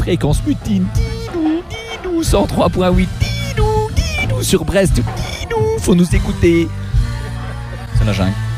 fréquence mutine. Didou, 103.8. Didou, sur Brest. Didou, faut nous écouter. C'est la jungle.